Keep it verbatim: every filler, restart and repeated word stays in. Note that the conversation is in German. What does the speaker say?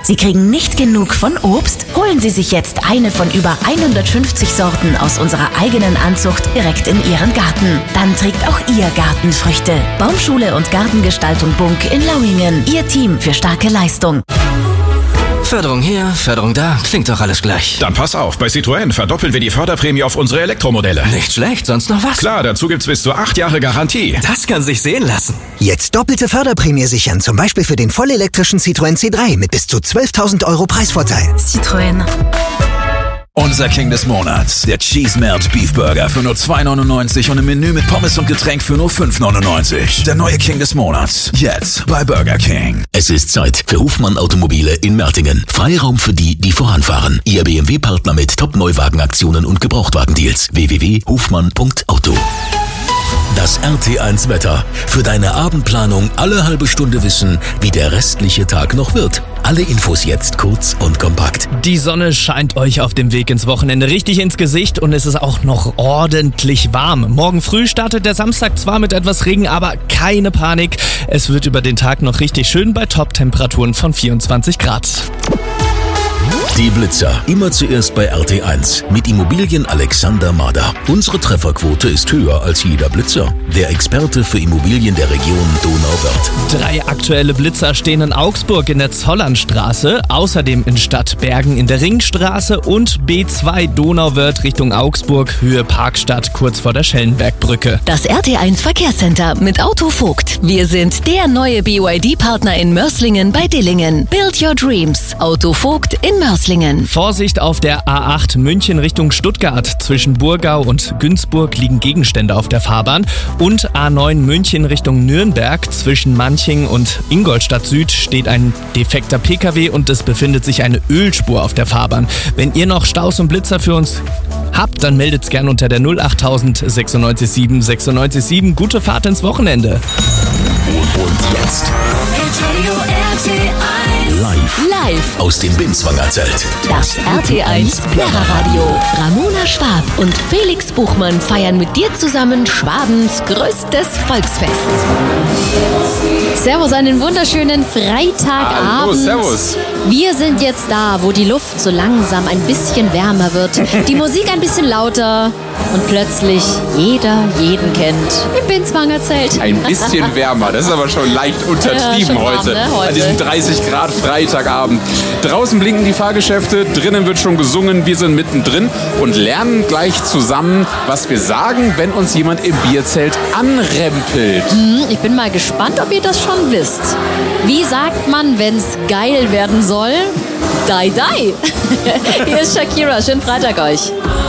Sie kriegen nicht genug von Obst? Holen Sie sich jetzt eine von über hundertfünfzig Sorten aus unserer eigenen Anzucht direkt in Ihren Garten. Dann trägt auch Ihr Garten Früchte. Baumschule und Gartengestaltung Bunk in Lauingen. Ihr Team für starke Leistung. Förderung hier, Förderung da, klingt doch alles gleich. Dann pass auf, bei Citroën verdoppeln wir die Förderprämie auf unsere Elektromodelle. Nicht schlecht, sonst noch was? Klar, dazu gibt's bis zu acht Jahre Garantie. Das kann sich sehen lassen. Jetzt doppelte Förderprämie sichern, zum Beispiel für den vollelektrischen Citroën C drei mit bis zu zwölftausend Euro Preisvorteil. Citroën. Unser King des Monats, der Cheese Melt Beef Burger für nur zwei neunundneunzig und ein Menü mit Pommes und Getränk für nur fünf neunundneunzig. Der neue King des Monats, jetzt bei Burger King. Es ist Zeit für Hofmann Automobile in Mertingen. Freiraum für die, die voranfahren. Ihr B M W-Partner mit Top-Neuwagenaktionen und Gebrauchtwagendeals. w w w punkt hofmann punkt auto. Das R T eins Wetter. Für deine Abendplanung alle halbe Stunde wissen, wie der restliche Tag noch wird. Alle Infos jetzt kurz und kompakt. Die Sonne scheint euch auf dem Weg ins Wochenende richtig ins Gesicht und es ist auch noch ordentlich warm. Morgen früh startet der Samstag zwar mit etwas Regen, aber keine Panik. Es wird über den Tag noch richtig schön bei Top-Temperaturen von vierundzwanzig Grad. Die Blitzer. Immer zuerst bei R T eins. Mit Immobilien Alexander Mader. Unsere Trefferquote ist höher als jeder Blitzer. Der Experte für Immobilien der Region Donauwörth. Drei aktuelle Blitzer stehen in Augsburg in der Zollernstraße, außerdem in Stadtbergen in der Ringstraße und B zwei Donauwörth Richtung Augsburg, Höhe Parkstadt, kurz vor der Schellenbergbrücke. Das R T eins Verkehrscenter mit Auto Vogt. Wir sind der neue B Y D-Partner in Mörslingen bei Dillingen. Build your dreams. Auto Vogt in Mörslingen. Vorsicht auf der A acht München Richtung Stuttgart. Zwischen Burgau und Günzburg liegen Gegenstände auf der Fahrbahn. Und A neun München Richtung Nürnberg. Zwischen Manching und Ingolstadt Süd steht ein defekter P K W und es befindet sich eine Ölspur auf der Fahrbahn. Wenn ihr noch Staus und Blitzer für uns habt, dann meldet's gern unter der null acht null null neun sechs sieben sechs neun sieben. Gute Fahrt ins Wochenende. Und jetzt live, Live. aus dem Binswanger Zelt. Das R T eins Plärreradio. Ramona Schwab und Felix Buchmann feiern mit dir zusammen Schwabens größtes Volksfest. Servus, einen wunderschönen Freitagabend. Hallo, servus. Wir sind jetzt da, wo die Luft so langsam ein bisschen wärmer wird, die Musik ein bisschen lauter und plötzlich jeder jeden kennt. Im Binswanger Zelt. Ein bisschen wärmer, das ist aber schon leicht untertrieben Ja, schon warm, heute, ne, heute. an diesem dreißig Grad Freitagabend. Draußen blinken die Fahrgeschäfte, drinnen wird schon gesungen, wir sind mittendrin und lernen gleich zusammen, was wir sagen, wenn uns jemand im Bierzelt anrempelt. Hm, ich bin mal gespannt, ob ihr das schon wisst. Wie sagt man, wenn's geil werden soll? Dai, dai. Hier ist Shakira. Schönen Freitag euch.